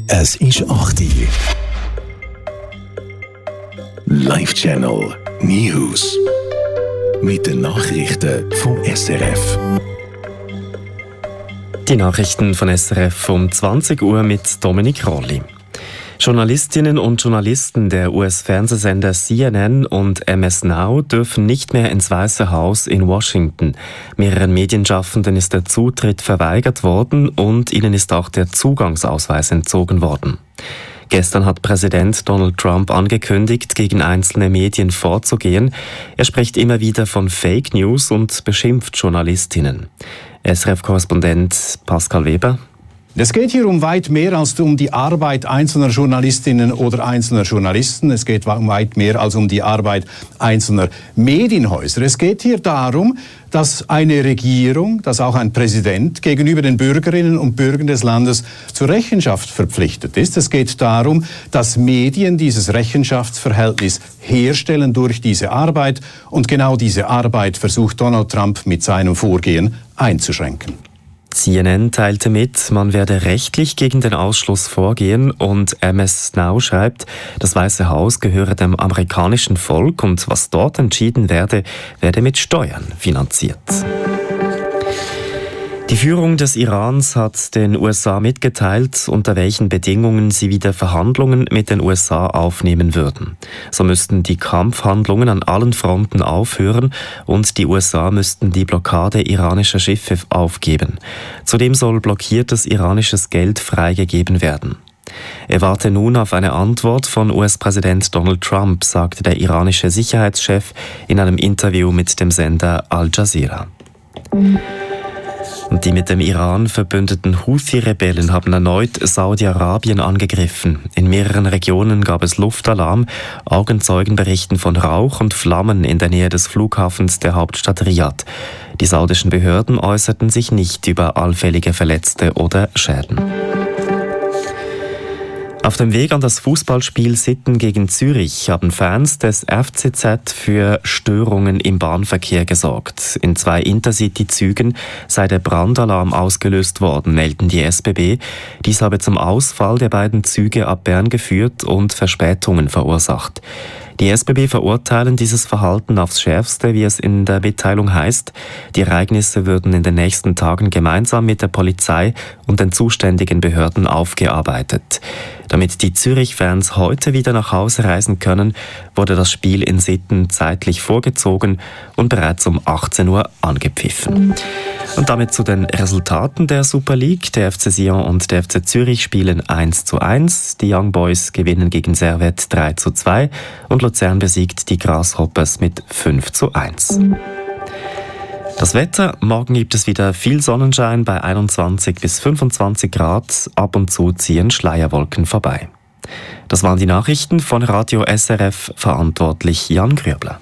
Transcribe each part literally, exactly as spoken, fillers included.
Es ist acht Uhr. Live-Channel News. Mit den Nachrichten vom S R F. Die Nachrichten von S R F um zwanzig Uhr mit Dominik Rolli. Journalistinnen und Journalisten der U S-Fernsehsender C N N und M S Now dürfen nicht mehr ins Weiße Haus in Washington. Mehreren Medienschaffenden ist der Zutritt verweigert worden und ihnen ist auch der Zugangsausweis entzogen worden. Gestern hat Präsident Donald Trump angekündigt, gegen einzelne Medien vorzugehen. Er spricht immer wieder von Fake News und beschimpft Journalistinnen. S R F-Korrespondent Pascal Weber. Es geht hier um weit mehr als um die Arbeit einzelner Journalistinnen oder einzelner Journalisten. Es geht um weit mehr als um die Arbeit einzelner Medienhäuser. Es geht hier darum, dass eine Regierung, dass auch ein Präsident gegenüber den Bürgerinnen und Bürgern des Landes zur Rechenschaft verpflichtet ist. Es geht darum, dass Medien dieses Rechenschaftsverhältnis herstellen durch diese Arbeit. Und genau diese Arbeit versucht Donald Trump mit seinem Vorgehen einzuschränken. C N N teilte mit, man werde rechtlich gegen den Ausschluss vorgehen, und M S Now schreibt, das Weiße Haus gehöre dem amerikanischen Volk und was dort entschieden werde, werde mit Steuern finanziert. Die Führung des Irans hat den U S A mitgeteilt, unter welchen Bedingungen sie wieder Verhandlungen mit den U S A aufnehmen würden. So müssten die Kampfhandlungen an allen Fronten aufhören und die U S A müssten die Blockade iranischer Schiffe aufgeben. Zudem soll blockiertes iranisches Geld freigegeben werden. Er warte nun auf eine Antwort von U S-Präsident Donald Trump, sagte der iranische Sicherheitschef in einem Interview mit dem Sender Al Jazeera. Und die mit dem Iran verbündeten Houthi-Rebellen haben erneut Saudi-Arabien angegriffen. In mehreren Regionen gab es Luftalarm. Augenzeugen berichten von Rauch und Flammen in der Nähe des Flughafens der Hauptstadt Riad. Die saudischen Behörden äußerten sich nicht über allfällige Verletzte oder Schäden. Auf dem Weg an das Fußballspiel Sitten gegen Zürich haben Fans des F C Z für Störungen im Bahnverkehr gesorgt. In zwei Intercity-Zügen sei der Brandalarm ausgelöst worden, melden die S B B. Dies habe zum Ausfall der beiden Züge ab Bern geführt und Verspätungen verursacht. Die S B B verurteilen dieses Verhalten aufs Schärfste, wie es in der Mitteilung heißt. Die Ereignisse würden in den nächsten Tagen gemeinsam mit der Polizei und den zuständigen Behörden aufgearbeitet. Damit die Zürich-Fans heute wieder nach Hause reisen können, wurde das Spiel in Sitten zeitlich vorgezogen und bereits um achtzehn Uhr angepfiffen. Und damit zu den Resultaten der Super League. Der F C Sion und der F C Zürich spielen eins zu eins. Die Young Boys gewinnen gegen Servette drei zu zwei und Luzern besiegt die Grasshoppers mit fünf zu eins. Das Wetter: Morgen gibt es wieder viel Sonnenschein bei einundzwanzig bis fünfundzwanzig Grad. Ab und zu ziehen Schleierwolken vorbei. Das waren die Nachrichten von Radio S R F, verantwortlich Jan Grübler.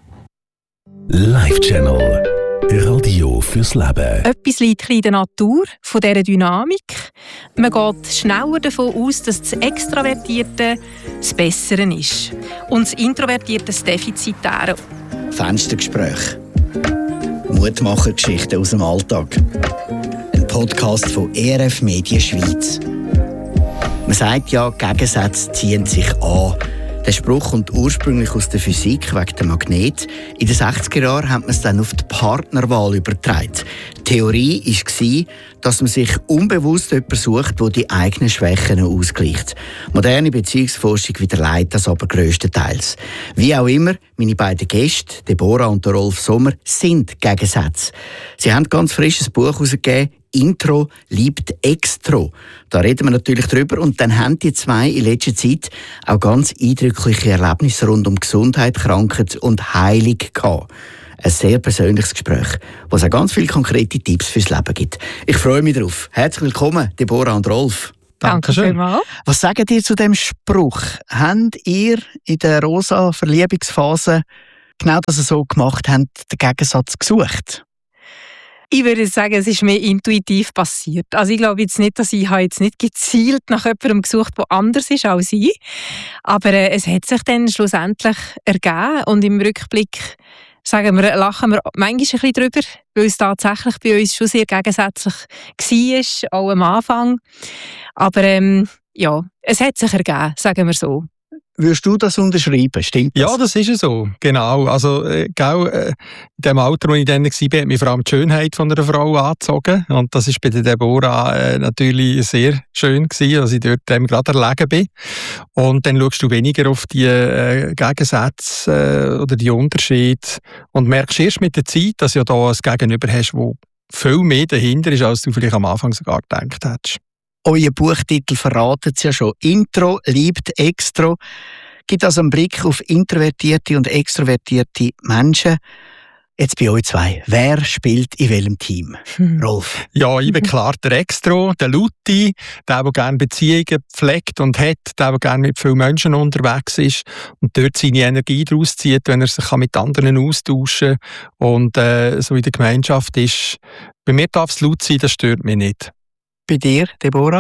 Live-Channel Radio fürs Leben. Etwas liegt in der Natur von dieser Dynamik. Man geht schneller davon aus, dass das Extravertierte das Bessere ist und das Introvertierte das Defizitäre. Fenstergespräch. Mutmachergeschichten aus dem Alltag. Ein Podcast von E R F Medien Schweiz. Man sagt ja, Gegensätze ziehen sich an. Der Spruch kommt ursprünglich aus der Physik wegen dem Magnet. In den sechziger Jahren hat man es dann auf die Partnerwahl übertragen. Die Theorie war, dass man sich unbewusst jemanden sucht, der die eigenen Schwächen ausgleicht. Moderne Beziehungsforschung widerlegt das aber grösstenteils. Wie auch immer, meine beiden Gäste, Deborah und Rolf Sommer, sind Gegensätze. Sie haben ein ganz frisches Buch herausgegeben, Intro liebt Extro. Da reden wir natürlich drüber. Und dann haben die zwei in letzter Zeit auch ganz eindrückliche Erlebnisse rund um Gesundheit, Krankheit und Heilung gehabt. Ein sehr persönliches Gespräch, wo es auch ganz viele konkrete Tipps fürs Leben gibt. Ich freue mich darauf. Herzlich willkommen, Deborah und Rolf. Dankeschön. Was sagt ihr zu dem Spruch? Habt ihr in der rosa Verliebungsphase genau das so gemacht, habt den Gegensatz gesucht? Ich würde sagen, es ist mir intuitiv passiert. Also ich glaube jetzt nicht, dass ich habe jetzt nicht gezielt nach jemandem gesucht, der anders ist als ich. Aber äh, es hat sich dann schlussendlich ergeben und im Rückblick sagen wir, lachen wir manchmal ein bisschen drüber, weil es tatsächlich bei uns schon sehr gegensätzlich war, auch am Anfang. Aber ähm, ja, es hat sich ergeben, sagen wir so. Würdest du das unterschreiben? Stimmt das? Ja, das ist so. Genau. Also, äh, gell, äh, in dem Alter, wo ich dann war, hat mich vor allem die Schönheit von einer Frau angezogen. Und das war bei der Deborah äh, natürlich sehr schön gewesen, dass ich dort ähm, gerade erlegen bin. Und dann schaust du weniger auf die äh, Gegensätze äh, oder die Unterschiede und merkst erst mit der Zeit, dass du ja da ein Gegenüber hast, wo viel mehr dahinter ist, als du vielleicht am Anfang sogar gedacht hättest. Euer Buchtitel verratet es ja schon. Intro liebt Extro. Gibt also einen Blick auf introvertierte und extrovertierte Menschen. Jetzt bei euch zwei. Wer spielt in welchem Team? Hm. Rolf? Ja, ich bin klar der Extro, der Luti, der, der gerne Beziehungen pflegt und hat, der, der gerne mit vielen Menschen unterwegs ist und dort seine Energie daraus zieht, wenn er sich mit anderen austauschen kann und äh, so in der Gemeinschaft ist. Bei mir darf es laut sein, das stört mich nicht. Bei dir, Deborah?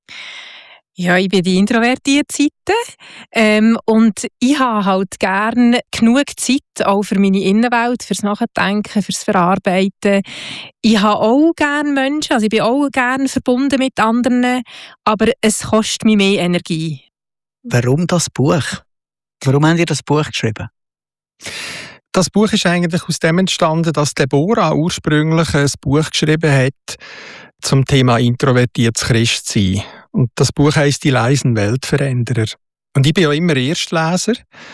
Ja, ich bin die introvertierte Seite ähm, und ich habe halt gerne genug Zeit auch für meine Innenwelt, fürs Nachdenken, fürs Verarbeiten. Ich habe auch gerne Menschen, also ich bin auch gerne verbunden mit anderen, aber es kostet mir mehr Energie. Warum das Buch? Warum habt ihr das Buch geschrieben? Das Buch ist eigentlich aus dem entstanden, dass Deborah ursprünglich ein Buch geschrieben hat zum Thema introvertiertes Christsein. Und das Buch heisst «Die leisen Weltveränderer». Und ich bin ja immer Erstleser,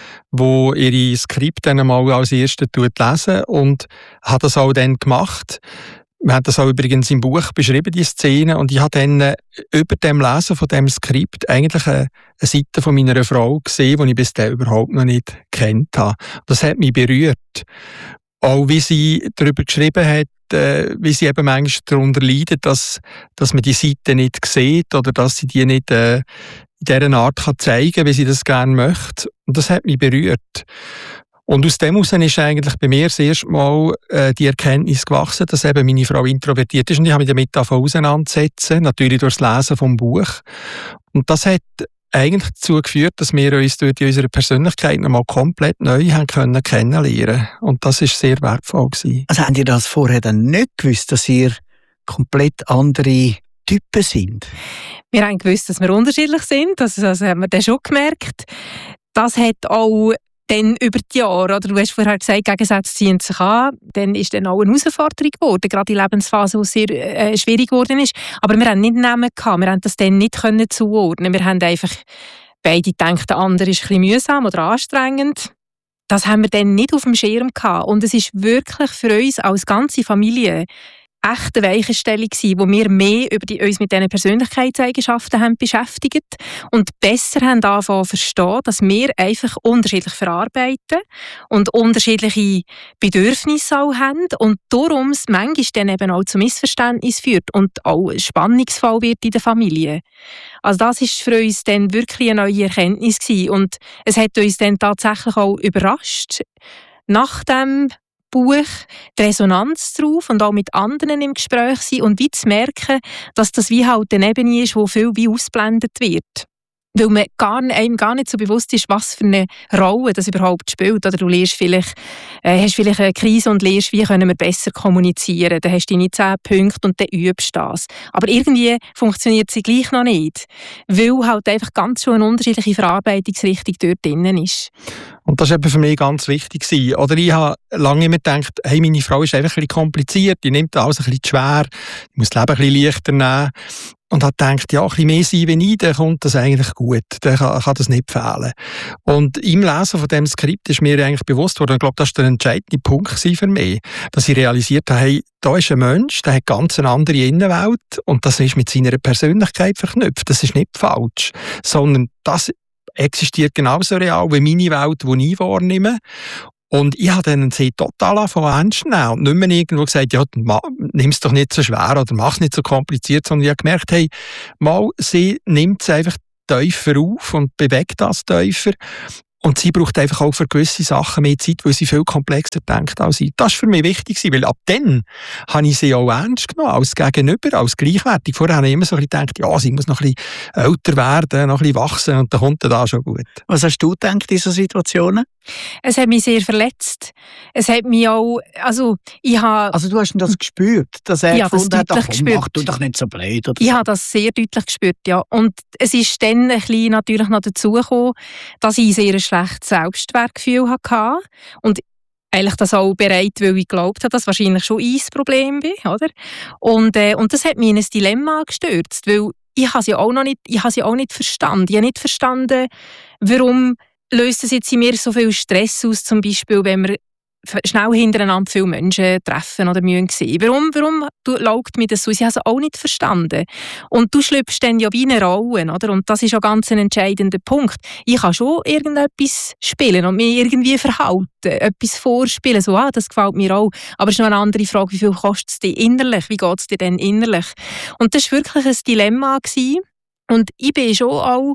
wo ihre Skripte dann mal als Erster lesen und habe das auch dann gemacht. Wir haben das auch übrigens im Buch beschrieben, die Szene. Und ich habe dann äh, über dem Lesen von dem Skript eigentlich eine, eine Seite von meiner Frau gesehen, die ich bis dahin überhaupt noch nicht kennt habe. Das hat mich berührt. Auch wie sie darüber geschrieben hat, äh, wie sie eben manchmal darunter leidet, dass, dass man die Seite nicht sieht oder dass sie die nicht äh, in dieser Art kann zeigen kann, wie sie das gerne möchte. Und das hat mich berührt. Und aus dem heraus ist eigentlich bei mir das erste Mal äh, die Erkenntnis gewachsen, dass eben meine Frau introvertiert ist. Und ich habe mich damit auseinandersetzen, natürlich durch das Lesen vom Buch. Und das hat eigentlich dazu geführt, dass wir uns dort in unserer Persönlichkeit nochmal komplett neu haben können kennenlernen. Und das war sehr wertvoll gewesen. Also habt ihr das vorher dann nicht gewusst, dass ihr komplett andere Typen sind? Wir haben gewusst, dass wir unterschiedlich sind. Das, das haben wir dann schon gemerkt. Das hat auch dann über die Jahre, oder du hast vorher gesagt, Gegensätze ziehen sich an, dann ist dann auch eine Herausforderung geworden, gerade in der Lebensphase, wo es sehr äh, schwierig geworden ist. Aber wir haben nicht Namen gehabt, wir haben das dann nicht können zuordnen. Wir haben einfach beide gedacht, der andere ist ein bisschen mühsam oder anstrengend. Das haben wir dann nicht auf dem Schirm gehabt. Und es ist wirklich für uns als ganze Familie echte Weichenstellung gewesen, wo wir mehr über die, uns mit diesen Persönlichkeitseigenschaften haben beschäftigt und besser haben angefangen zu verstehen, dass wir einfach unterschiedlich verarbeiten und unterschiedliche Bedürfnisse auch haben und darum es manchmal dann eben auch zu Missverständnis führt und auch ein Spannungsfall wird in der Familie. Also das ist für uns dann wirklich eine neue Erkenntnis gewesen und es hat uns dann tatsächlich auch überrascht, nach dem Buch, die Resonanz drauf und auch mit anderen im Gespräch sein und wie zu merken, dass das wie halt eine Ebene ist, wo viel wie ausblendet wird. Weil man gar, einem gar nicht so bewusst ist, was für eine Rolle das überhaupt spielt. Oder du lernst vielleicht, äh, hast vielleicht eine Krise und lernst, wie können wir besser kommunizieren. Dann hast du deine zehn Punkte und dann übst du das. Aber irgendwie funktioniert sie gleich noch nicht, weil halt einfach ganz schon eine unterschiedliche Verarbeitungsrichtung dort drinnen ist. Und das war eben für mich ganz wichtig. Oder ich habe lange immer gedacht, hey, meine Frau ist einfach ein bisschen kompliziert, die nimmt alles ein bisschen schwer, die muss das Leben ein bisschen leichter nehmen. Und habe gedacht, ja, ein bisschen mehr sein wie ich, dann kommt das eigentlich gut. Dann kann, kann das nicht fehlen. Und im Lesen von diesem Skript ist mir eigentlich bewusst worden, ich glaube, das war der entscheidende Punkt für mich, dass ich realisiert habe, hey, da ist ein Mensch, der hat ganz eine andere Innenwelt und das ist mit seiner Persönlichkeit verknüpft. Das ist nicht falsch, sondern das existiert genauso real wie meine Welt, die ich wahrnehme. Und ich habe dann sie total angefangen zu nehmen und nicht mehr irgendwo gesagt, ja, nimm es doch nicht so schwer oder mach es nicht so kompliziert, sondern ich habe gemerkt, hey, mal, sie nimmt es einfach tiefer auf und bewegt das tiefer. Und sie braucht einfach auch für gewisse Sachen mehr Zeit, weil sie viel komplexer denkt als ich. Das war für mich wichtig, weil ab dann habe ich sie auch ernst genommen, als Gegenüber, als gleichwertig. Vorher habe ich immer so ein bisschen gedacht, ja, sie muss noch ein bisschen älter werden, noch ein bisschen wachsen und dann kommt das schon gut. Was hast du gedacht in solchen Situationen? Es hat mich sehr verletzt. Es hat mich auch, also ich habe... Also du hast das gespürt, dass er ja, gefunden hat, ach, gespürt. mach du doch nicht so blöd. Oder ich so. habe das sehr deutlich gespürt, ja. Und es ist dann ein bisschen natürlich noch dazu gekommen, dass ich ein sehr schlechtes Selbstwertgefühl hatte. Und eigentlich das auch bereit, weil ich geglaubt habe, dass wahrscheinlich schon ich das Problem bin, oder? Und, äh, und das hat mich in ein Dilemma gestürzt, weil ich habe sie auch noch nicht, ich habe sie auch nicht verstanden. Ich habe nicht verstanden, warum löst es jetzt in mir so viel Stress aus, zum Beispiel, wenn wir schnell hintereinander viele Menschen treffen oder müssen sehen. Warum, warum laugt mir das so? Ich habe es auch nicht verstanden. Und du schlüpfst dann ja wie eine Rolle, oder? Und das ist auch ganz ein entscheidender Punkt. Ich kann schon irgendetwas spielen und mich irgendwie verhalten, etwas vorspielen, so, ah, das gefällt mir auch. Aber es ist noch eine andere Frage, wie viel kostet es dir innerlich? Wie geht es dir denn innerlich? Und das war wirklich ein Dilemma gewesen. Und ich war schon auch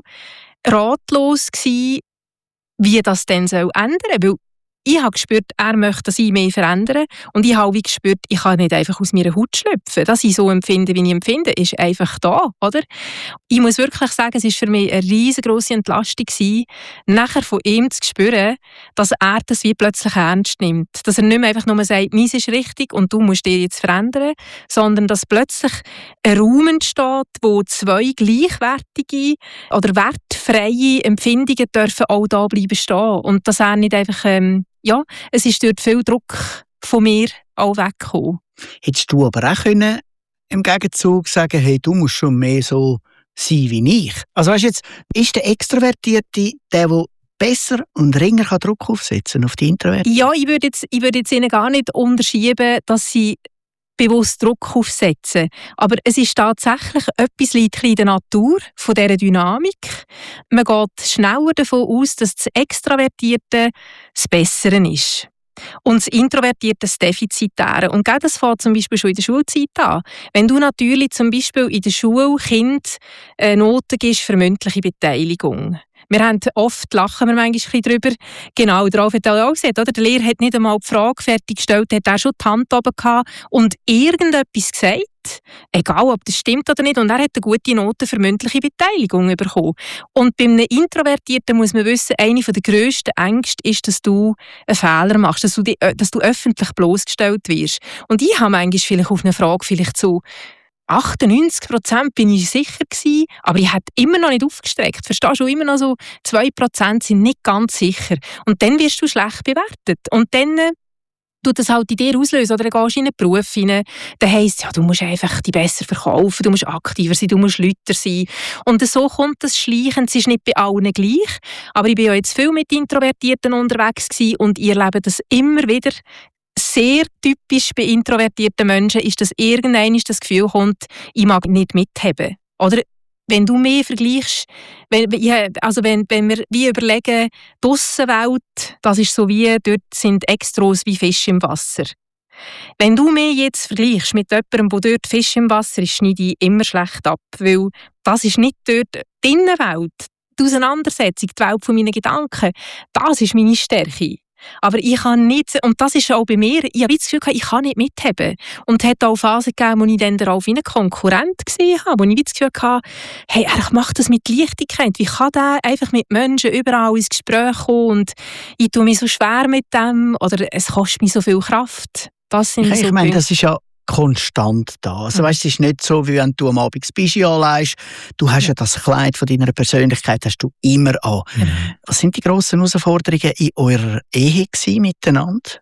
ratlos gewesen, wie das dann soll ändern soll. Weil ich habe gespürt, er möchte, dass ich mich verändere. Und ich habe gespürt, ich kann nicht einfach aus meiner Haut schlüpfen. Dass ich so empfinde, wie ich empfinde, ist einfach da, oder? Ich muss wirklich sagen, es war für mich eine riesengroße Entlastung gewesen, nachher von ihm zu spüren, dass er das wie plötzlich ernst nimmt. Dass er nicht mehr einfach nur sagt, meins ist richtig und du musst dich jetzt verändern, sondern dass plötzlich ein Raum entsteht, wo zwei gleichwertige oder wertfreie Empfindungen dürfen auch da bleiben stehen. Und dass er nicht einfach... Ähm, ja, es ist dort viel Druck von mir auch weggekommen. Hättest du aber auch können, im Gegenzug sagen, hey, du musst schon mehr so sein wie ich? Also weißt du jetzt, ist der Extrovertierte der, der besser und ringer kann Druck aufsetzen auf die Introvertierten? Ja, ich würde jetzt, ich würde jetzt ihnen gar nicht unterschieben, dass sie bewusst Druck aufsetzen. Aber es ist tatsächlich etwas liegt in der Natur von dieser Dynamik. Man geht schneller davon aus, dass das Extravertierte das Bessere ist. Und das Introvertierte das Defizitäre. Und genau das fängt zum Beispiel schon in der Schulzeit an. Wenn du natürlich zum Beispiel in der Schule Kind Noten gibst für mündliche Beteiligung. Wir haben oft, lachen wir manchmal darüber, genau, darauf hat er auch gesagt, oder? Der Lehrer hat nicht einmal die Frage fertig gestellt, hat auch schon die Hand oben gehabt und irgendetwas gesagt, egal ob das stimmt oder nicht, und er hat eine gute Note für mündliche Beteiligung bekommen. Und bei einem Introvertierten muss man wissen, eine der grössten Ängste ist, dass du einen Fehler machst, dass du, die, dass du öffentlich bloßgestellt wirst. Und ich habe manchmal vielleicht auf eine Frage vielleicht so achtundneunzig Prozent bin ich sicher gewesen, aber ich habe immer noch nicht aufgestreckt. Verstehst du? Immer noch so zwei Prozent sind nicht ganz sicher. Und dann wirst du schlecht bewertet. Und dann äh, tut das halt in dir auslösen. Oder dann gehst du in einen Beruf hinein. Dann heisst es, ja, du musst einfach dich besser verkaufen, du musst aktiver sein, du musst lauter sein. Und so kommt das Schleichen. Es ist nicht bei allen gleich. Aber ich bin ja jetzt viel mit Introvertierten unterwegs gewesen und ich erlebe das immer wieder. Sehr typisch bei introvertierten Menschen ist, dass irgendwann das Gefühl kommt, ich mag nicht mithaben. Oder wenn du mehr vergleichst, wenn, also wenn, wenn wir wie überlegen, die Aussenwelt, das ist so wie, dort sind Extros wie Fische im Wasser. Wenn du mehr jetzt vergleichst mit jemandem, der dort Fisch im Wasser ist, schneide ich immer schlecht ab, weil das ist nicht dort die Innenwelt. Die Auseinandersetzung, die Welt von meinen Gedanken, das ist meine Stärke. Aber ich kann nicht, und das ist auch bei mir, ich habe das Gefühl, ich kann nicht mithaben. Und es hat auch Phasen gegeben, wo ich dann darauf wie einen Konkurrent gesehen habe, wo ich das Gefühl hatte, hey, er macht das mit Leichtigkeit. Wie kann der einfach mit Menschen überall ins Gespräch kommen und ich tue mich so schwer mit dem oder es kostet mich so viel Kraft. Das sind ich so meine, das ist ja konstant da. Also, weißt, es ist nicht so, wie wenn du am Abend das Bischi anlegst. Du hast ja das Kleid von deiner Persönlichkeit hast du immer an. Mhm. Was sind die grossen Herausforderungen in eurer Ehe gewesen, miteinander?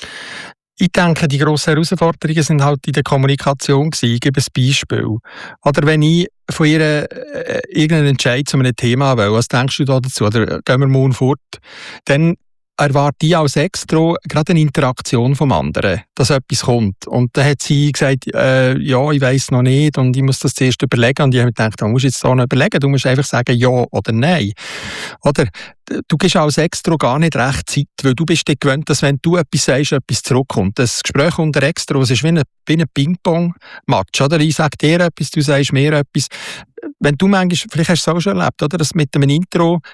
Ich denke, die grossen Herausforderungen sind halt in der Kommunikation gewesen. Ich gebe ein Beispiel. Oder wenn ich von ihr äh, irgendeinen Entscheid zu einem Thema will, was denkst du da dazu? Oder gehen wir morgen fort? Dann erwarte ich als Extro gerade eine Interaktion vom anderen, dass etwas kommt. Und dann hat sie gesagt, äh, ja, ich weiss noch nicht und ich muss das zuerst überlegen. Und ich habe mir gedacht, du musst jetzt da noch überlegen, du musst einfach sagen ja oder nein. Oder du gibst als Extro gar nicht recht Zeit, weil du bist dir gewöhnt, dass wenn du etwas sagst, etwas zurückkommt. Das Gespräch unter Extros ist wie ein, wie ein Ping-Pong-Match. Oder? Ich sage dir etwas, du sagst mir etwas. Wenn du manchmal, vielleicht hast du es auch schon erlebt, oder? Dass mit einem Intro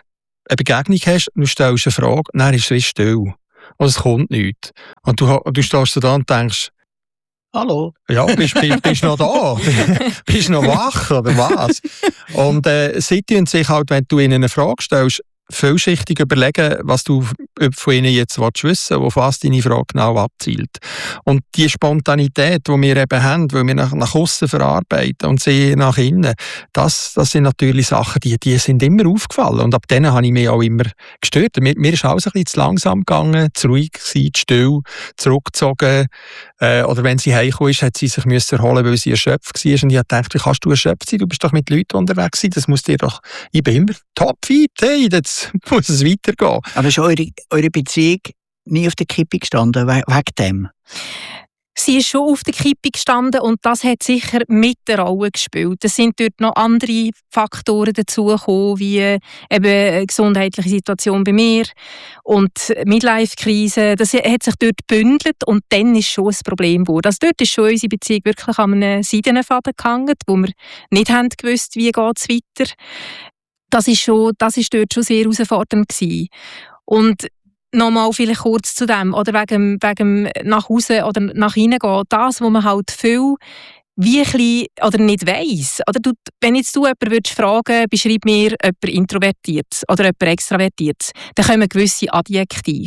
eine Begegnung hast, du stellst eine Frage, dann ist es wie still. Und es kommt nichts. Und du, du stehst da und denkst, hallo? Ja, bist du bist noch da? Bist du noch wach, oder was? Und äh, sie tun sich halt, wenn du ihnen eine Frage stellst, vielschichtig überlegen, was du von ihnen jetzt wissen willst, auf was deine Frage genau abzielt. Und die Spontanität, die wir eben haben, die wir nach, nach außen verarbeiten und sie nach innen, das, das sind natürlich Sachen, die, die sind immer aufgefallen. Und ab denen habe ich mich auch immer gestört. Mir, mir ist alles ein bisschen zu langsam gegangen, zu ruhig gewesen, zu still, zurückgezogen. Äh, oder wenn sie heimgekommen ist, hat sie sich müssen erholen, weil sie erschöpft war. Und ich dachte, wie kannst du erschöpft sein? Du bist doch mit Leuten unterwegs sein. Das muss dir doch, ich bin immer topfit, hey, jetzt muss es weitergehen. Aber ist eure, eure Beziehung nie auf der Kippe gestanden, we- wegen dem? Sie ist schon auf der Kippe gestanden und das hat sicher mit der Rolle gespielt. Es sind dort noch andere Faktoren dazugekommen, wie eben eine gesundheitliche Situation bei mir und Midlife-Krise. Das hat sich dort gebündelt und dann ist schon ein Problem geworden. Also dort ist schon unsere Beziehung wirklich an einem Seidenfaden gehangen, wo wir nicht haben gewusst, wie geht es weiter. Das ist, schon, das ist dort schon sehr herausfordernd gewesen. Und nochmal vielleicht kurz zu dem, oder wegen, wegen nach Hause oder nach innen gehen, das, wo man halt viel wie ein bisschen, oder nicht weiss. Oder du, wenn jetzt du jemanden würdest fragen, beschreib mir jemand introvertiert oder jemand extravertiert, dann kommen gewisse Adjektive.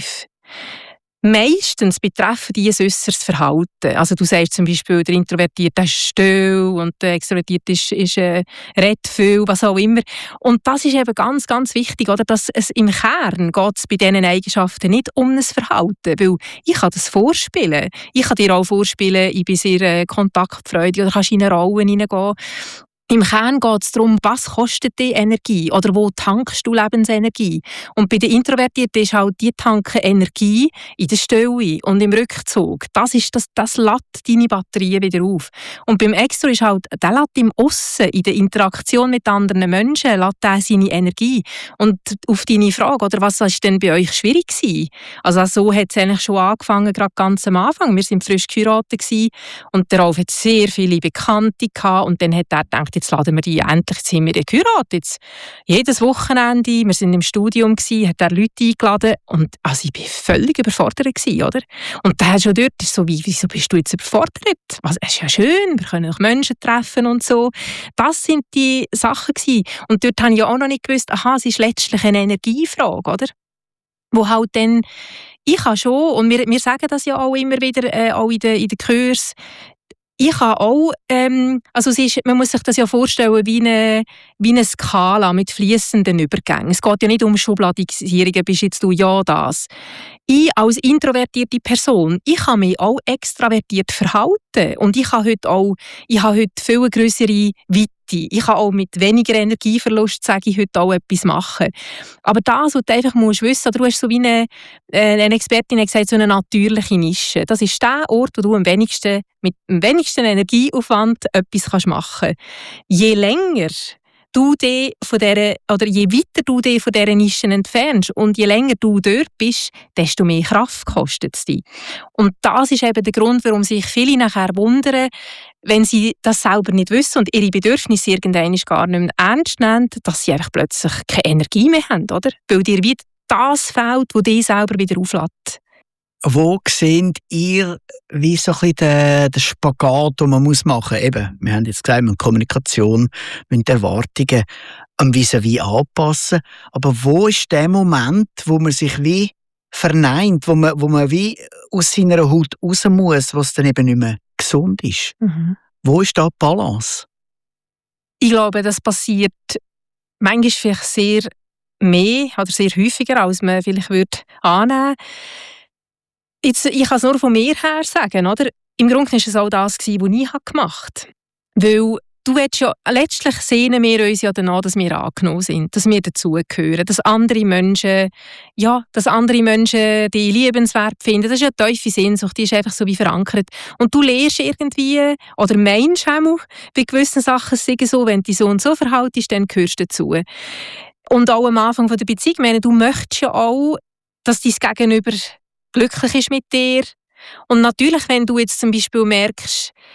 Meistens betreffen die ein äußeres Verhalten. Also du sagst zum Beispiel, der Introvertierte ist still und der Extrovertierte ist, ist äh, redet viel, was auch immer. Und das ist eben ganz, ganz wichtig, oder? Dass es im Kern geht es bei diesen Eigenschaften nicht um ein Verhalten, weil ich kann das vorspielen. Ich kann dir auch vorspielen, ich bin sehr äh, kontaktfreudig oder kannst in eine Rolle hineingehen. Im Kern geht es darum, was kostet die Energie oder wo tankst du Lebensenergie. Und bei den Introvertierten ist halt die tanken Energie in der Stille und im Rückzug. Das, ist das, das lädt deine Batterien wieder auf. Und beim Extro ist halt, der lädt im Aussen, in der Interaktion mit anderen Menschen, lädt der seine Energie. Und auf deine Frage, oder was war denn bei euch schwierig gewesen? Also so hat es eigentlich schon angefangen, gerade ganz am Anfang. Wir waren frisch geheiratet gewesen, und der Rolf hat sehr viele Bekannte gehabt und dann hat er gedacht, jetzt laden wir die, endlich sind wir geheiratet. Jetzt, jedes Wochenende, wir waren im Studium, gewesen, hat er Leute eingeladen und also ich war völlig überfordert gewesen, oder? Und der schon dort ist so, wie, wieso bist du jetzt überfordert? Also, es ist ja schön, wir können auch Menschen treffen und so. Das sind die Sachen gewesen. Und dort habe ich ja auch noch nicht gewusst, aha, es ist letztlich eine Energiefrage, oder? Wo halt dann, ich habe schon, und wir, wir sagen das ja auch immer wieder, äh, auch in den, in den Kursen, ich habe auch, ähm, also es ist, man muss sich das ja vorstellen wie eine, wie eine Skala mit fließenden Übergängen. Es geht ja nicht um Schubladisierungen, bist jetzt du ja das. Ich als introvertierte Person, ich kann mich auch extravertiert verhalten und ich habe heute auch, ich habe heute viel grössere Weite. Ich kann auch mit weniger Energieverlust, sage ich, heute auch etwas machen. Aber das, was du einfach musst wissen, du hast so wie eine, eine Expertin gesagt, so eine natürliche Nische. Das ist der Ort, wo du am wenigsten, mit dem wenigsten Energieaufwand etwas machen kannst. Je länger du dich von dieser, oder je weiter du dich von dieser Nischen entfernst und je länger du dort bist, desto mehr Kraft kostet es dich. Und das ist eben der Grund, warum sich viele nachher wundern, wenn sie das selber nicht wissen und ihre Bedürfnisse irgendwann gar nicht mehr ernst nehmen, dass sie einfach plötzlich keine Energie mehr haben, oder? Weil dir wieder das fehlt, was dich selber wieder auflädt. Wo seht ihr, wie so ein bisschen der, der Spagat, den man machen muss? Eben, wir haben jetzt gesagt, mit Kommunikation, mit Erwartungen am Vis-à-vis anpassen. Aber wo ist der Moment, wo man sich wie verneint, wo man, wo man wie aus seiner Haut raus muss, was dann eben nicht mehr gesund ist? Mhm. Wo ist da die Balance? Ich glaube, das passiert manchmal vielleicht sehr mehr oder sehr häufiger, als man vielleicht würde annehmen. Jetzt, ich kann es nur von mir her sagen, oder? Im Grunde war es auch das, was ich gemacht habe. Weil du willst ja, letztlich sehnen wir uns ja danach, dass wir angenommen sind, dass wir dazugehören, dass andere Menschen, ja, dass andere Menschen die liebenswert finden. Das ist ja eine tiefe Sehnsucht, die ist einfach so wie verankert. Und du lernst irgendwie, oder meinst auch, bei gewissen Sachen sagen so, wenn du so und so verhaltest, dann gehörst du dazu. Und auch am Anfang der Beziehung, ich meine, du möchtest ja auch, dass dein Gegenüber glücklich ist mit dir. Und natürlich, wenn du jetzt zum Beispiel merkst,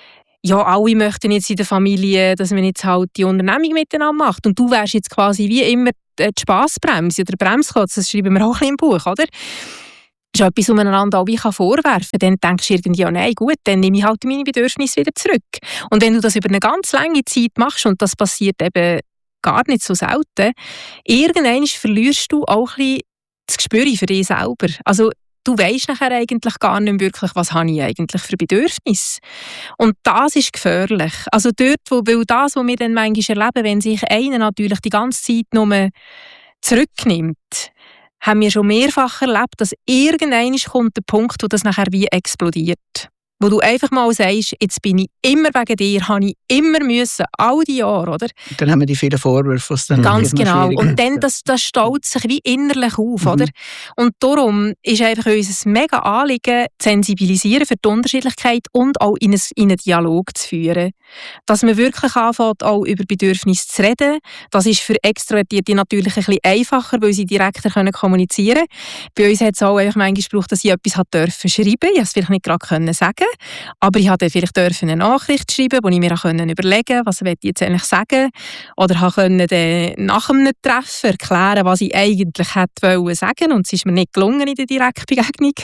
ja, alle möchten jetzt in der Familie, dass man jetzt halt die Unternehmung miteinander macht. Und du wärst jetzt quasi wie immer die Spassbremse oder Bremsklotz, das schreiben wir auch ein bisschen im Buch, oder? Das ist etwas, was man einander auch wie vorwerfen kann. Dann denkst du irgendwie, ja nein, gut, dann nehme ich halt meine Bedürfnisse wieder zurück. Und wenn du das über eine ganz lange Zeit machst, und das passiert eben gar nicht so selten, irgendwann verlierst du auch ein bisschen das Gespür für dich selber. Also du weisst nachher eigentlich gar nicht mehr wirklich, was habe ich eigentlich für Bedürfnisse. Und das ist gefährlich. Also dort, wo, weil das, was wir dann manchmal erleben, wenn sich einer natürlich die ganze Zeit nur zurücknimmt, haben wir schon mehrfach erlebt, dass irgendwann kommt der Punkt, wo das nachher wie explodiert. Wo du einfach mal sagst, jetzt bin ich immer wegen dir, habe ich immer müssen, all die Jahre, oder? Dann haben wir die vielen Vorwürfe, was dann ganz genau. Und dann, das, das staut sich wie innerlich auf, mhm. oder? Und darum ist einfach unser mega Anliegen, zu sensibilisieren für die Unterschiedlichkeit und auch in, ein, in einen Dialog zu führen. Dass man wirklich anfängt, auch über Bedürfnisse zu reden. Das ist für Extrovertierte natürlich ein bisschen einfacher, weil sie direkter können kommunizieren können. Bei uns hat es auch einfach manchmal gebraucht, dass ich etwas hat dürfen schreiben. Ich konnte es vielleicht nicht gerade können sagen. Aber ich durfte vielleicht eine Nachricht schreiben, wo ich mir auch überlegen konnte, was ich jetzt eigentlich sagen. Oder konnte nach einem Treffen erklären, was ich eigentlich hätte wollen sagen. Und es ist mir nicht gelungen in der Direktbegegnung.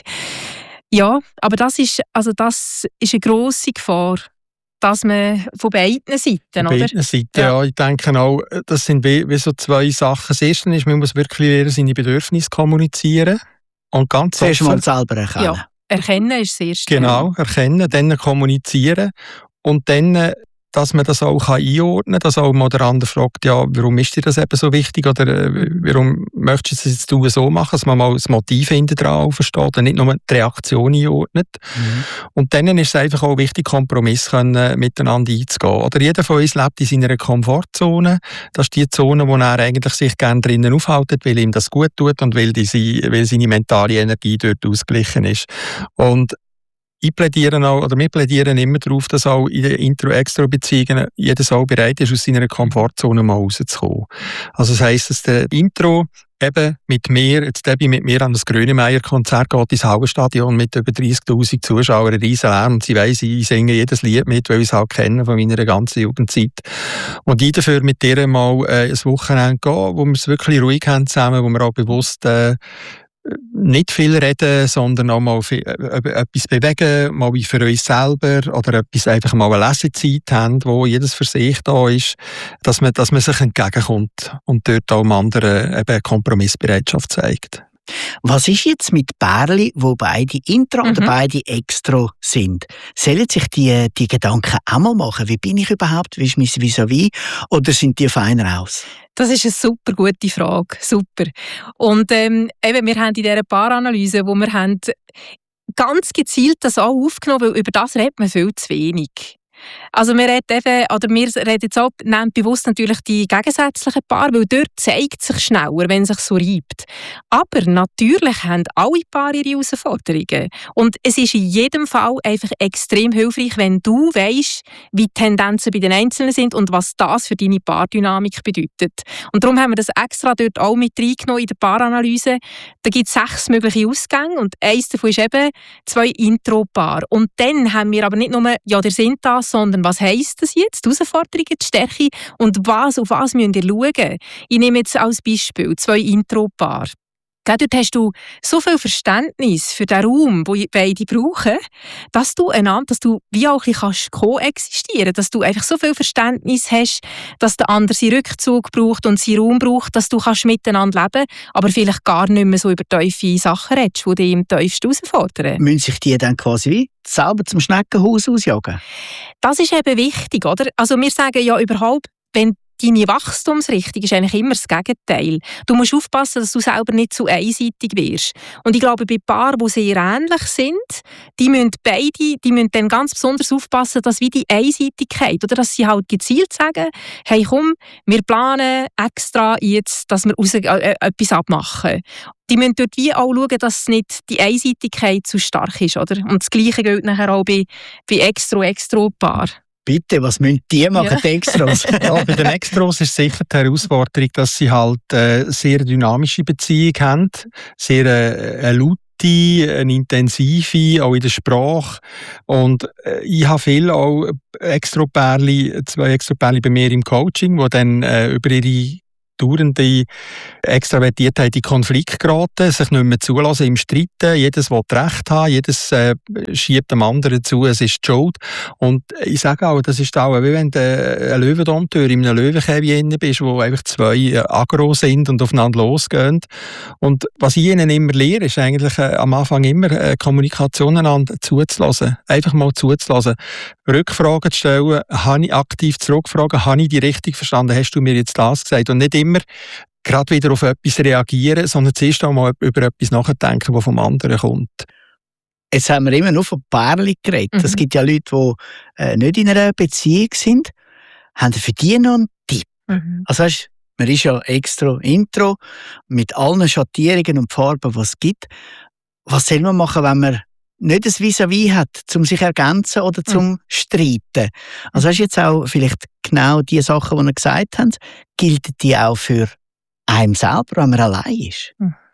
Ja, aber das ist, also das ist eine grosse Gefahr, dass man von beiden Seiten, von oder? beiden Seiten, ja. ja. Ich denke auch, das sind wie, wie so zwei Sachen. Das Erste ist, man muss wirklich lernen, seine Bedürfnisse kommunizieren. Und ganz Zuerst mal selber erkennen. Ja. Erkennen ist das Erste. Genau, erkennen, dann kommunizieren und dann, dass man das auch einordnen kann, dass auch mal der andere fragt, ja, warum ist dir das eben so wichtig oder äh, warum möchtest du es jetzt so machen, dass man mal das Motiv hinten dran versteht und nicht nur die Reaktion einordnet. Mhm. Und dann ist es einfach auch wichtig, Kompromisse können, miteinander einzugehen. Oder jeder von uns lebt in seiner Komfortzone. Das ist die Zone, wo er eigentlich sich gerne drinnen aufhält, weil ihm das gut tut und weil, die, weil seine mentale Energie dort ausgeglichen ist. Und Ich plädiere auch, oder wir plädieren immer darauf, dass auch in den Intro-Extro-Beziehungen jeder auch bereit ist, aus seiner Komfortzone mal rauszukommen. Also das heisst, dass der Intro eben mit mir, jetzt Debbie mit mir an das Grönemeyer-Konzert geht, ins Hauenstadion mit über dreissigtausend Zuschauern, ein riesen Lärm, und sie weiss, ich singe jedes Lied mit, weil ich es halt kenne von meiner ganzen Jugendzeit. Und ich dafür mit ihr mal äh, ein Wochenende gehen, wo wir es wirklich ruhig haben zusammen, wo wir auch bewusst äh, nicht viel reden, sondern auch mal viel, äh, etwas bewegen, mal wie für uns selber oder etwas einfach mal eine Lesezeit haben, wo jedes für sich da ist, dass man, dass man sich entgegenkommt und dort auch dem anderen eben Kompromissbereitschaft zeigt. Was ist jetzt mit Pärchen, wo beide Intro mhm. oder beide Extro sind? Sollen sich die, die Gedanken auch mal machen? Wie bin ich überhaupt? Wie ist mein Vis-à-vis? Oder sind die fein raus? Das ist eine super gute Frage. Super. Und ähm, eben, wir haben in dieser Paaranalyse, wo wir haben, ganz gezielt das auch aufgenommen, weil über das redet man viel zu wenig. Also wir reden eben, oder wir reden jetzt auch, nehmen bewusst natürlich die gegensätzlichen Paare, weil dort zeigt es sich schneller, wenn es sich so reibt. Aber natürlich haben alle Paare ihre Herausforderungen. Und es ist in jedem Fall einfach extrem hilfreich, wenn du weisst, wie die Tendenzen bei den Einzelnen sind und was das für deine Paardynamik bedeutet. Und darum haben wir das extra dort auch mit reingenommen in der Paaranalyse. Da gibt es sechs mögliche Ausgänge und eins davon ist eben zwei Intro-Paare. Und dann haben wir aber nicht nur, ja, der sind das, sondern was heisst das jetzt? Die Herausforderungen, die Stärke und was, auf was müsst ihr schauen? Ich nehme jetzt als Beispiel zwei Intro-Paare. Dort hast du so viel Verständnis für den Raum, den beide brauchen, dass du einander, dass du wie auch ein bisschen koexistieren kannst, dass du einfach so viel Verständnis hast, dass der andere seinen Rückzug braucht und seinen Raum braucht, dass du kannst miteinander leben kannst, aber vielleicht gar nicht mehr so über tiefe Sachen redest, die dich im tiefsten herausfordern. Müssen sich die dann quasi wie selber zum Schneckenhaus ausjagen? Das ist eben wichtig, oder? Also wir sagen ja überhaupt, wenn deine Wachstumsrichtung ist eigentlich immer das Gegenteil. Du musst aufpassen, dass du selber nicht zu einseitig wirst. Und ich glaube, bei Paaren, die sehr ähnlich sind, die müssen beide, die müssen dann ganz besonders aufpassen, dass wie die Einseitigkeit, oder dass sie halt gezielt sagen, hey komm, wir planen extra jetzt, dass wir raus, äh, etwas abmachen. Die müssen dort wie auch schauen, dass nicht die Einseitigkeit zu stark ist, oder? Und das Gleiche gilt nachher auch bei, bei Extro-Extro-Paaren. Bitte, was müssen die machen, ja. die Extros? Ja, bei den Extros ist sicher die Herausforderung, dass sie halt äh, sehr dynamische Beziehung haben, sehr äh, eine laute breite, eine intensive, auch in der Sprache. Und äh, ich habe viel auch Extropärli, zwei Extropärli bei mir im Coaching, die dann äh, über ihre dauernde Extravertiertheit in Konflikt geraten, sich nicht mehr zulassen im Streiten. Jedes will Recht haben, jedes äh, schiebt dem anderen zu, es ist die Schuld. Und ich sage auch, das ist auch, wie wenn du ein Löwendompteur in einem Löwenkäfig bist, wo einfach zwei äh, aggro sind und aufeinander losgehen. Und was ich ihnen immer lehre, ist eigentlich äh, am Anfang immer äh, Kommunikation einander zuzulassen. Einfach mal zuzulassen. Rückfragen zu stellen, habe ich aktiv zurückfragen, habe ich die richtig verstanden, hast du mir jetzt das gesagt? Und nicht immer gerade wieder auf etwas reagieren, sondern zuerst auch mal über etwas nachdenken, das vom anderen kommt. Jetzt haben wir immer nur von Pärchen geredet. Es Mhm. gibt ja Leute, die äh, nicht in einer Beziehung sind. Haben Sie für die noch einen Tipp? Mhm. Also weißt, man ist ja extra Intro mit allen Schattierungen und Farben, die es gibt. Was soll man machen, wenn man nicht ein Vis-à-vis hat, um sich zu ergänzen oder zum Mhm. Streiten? Also hast jetzt auch vielleicht genau die Sachen, die ihr gesagt habt, gelten die auch für einen selber, wenn man allein ist?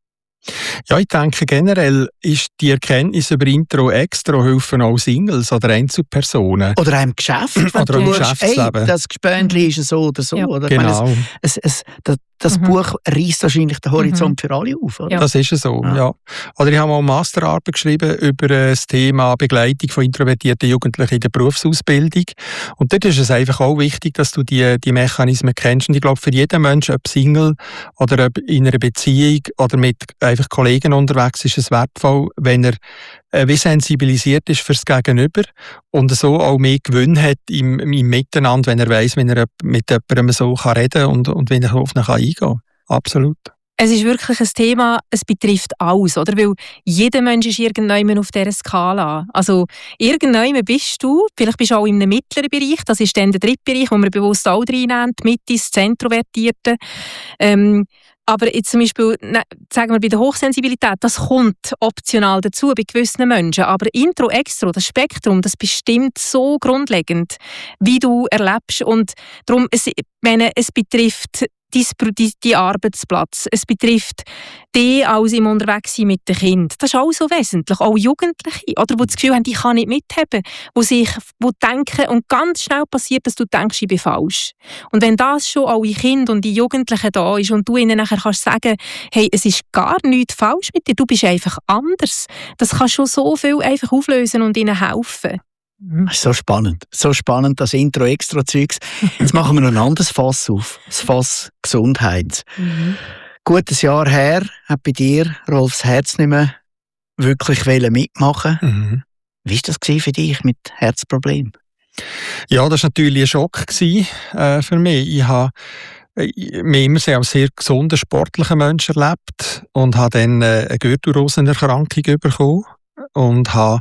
Ja, ich denke generell ist die Erkenntnis über Intro extra helfen auch Singles oder Einzelpersonen. Oder auch im Geschäft, wenn Oder du im schaust, Geschäftsleben. Ey, das Gespönli ist so oder so. Ja. Oder? Ich meine, Genau, es, es, das das Mhm. Buch reißt wahrscheinlich den Horizont für alle auf. Oder? Ja. das ist so, Ja. ja. Oder ich habe mal eine Masterarbeit geschrieben über das Thema Begleitung von introvertierten Jugendlichen in der Berufsausbildung. Und dort ist es einfach auch wichtig, dass du die, die Mechanismen kennst. Und ich glaube, für jeden Menschen, ob Single oder ob in einer Beziehung oder mit einfach Kollegen unterwegs, ist es wertvoll, wenn er äh, wie sensibilisiert ist fürs Gegenüber und so auch mehr Gewinn hat im, im Miteinander, wenn er weiss, wenn er mit jemandem so kann reden und, und wenn er auf ihn kann eingehen kann. Absolut. Es ist wirklich ein Thema, es betrifft alles, oder? Weil jeder Mensch ist irgendwann auf dieser Skala. Also irgendwann bist du, vielleicht bist du auch in einem mittleren Bereich, das ist dann der dritte Bereich, wo wir bewusst auch reinnehmen, die Mitte, das Zentrovertierte. Ähm, aber jetzt zum Beispiel, ne, sagen wir bei der Hochsensibilität, das kommt optional dazu bei gewissen Menschen. Aber Intro, Extro, das Spektrum, das bestimmt so grundlegend, wie du erlebst. Und darum, es, ich meine, es betrifft die, die Arbeitsplatz. Es betrifft die als im Unterwegssein mit den Kindern. Das ist auch so wesentlich. Auch Jugendliche, oder, die das Gefühl haben, ich kann nicht mitheben, die sich die denken und ganz schnell passiert, dass du denkst, ich bin falsch. Und wenn das schon alle Kinder und die Jugendlichen da ist und du ihnen nachher kannst sagen, hey, es ist gar nichts falsch mit dir, du bist einfach anders. Das kann schon so viel einfach auflösen und ihnen helfen. Das ist so spannend. So spannend, das Intro-Extra-Zeugs. Jetzt machen wir noch ein anderes Fass auf. Das Fass Gesundheit. Mhm. Gutes Jahr her hat bei dir Rolfs Herz nicht mehr wirklich mitmachen. Mhm. Wie war das für dich mit Herzproblemen? Ja, das war natürlich ein Schock gewesen, äh, für mich. Ich habe mich immer sehr als sehr gesunden, sportlichen Mensch erlebt und habe dann äh, eine Gürtelrosenerkrankung bekommen und habe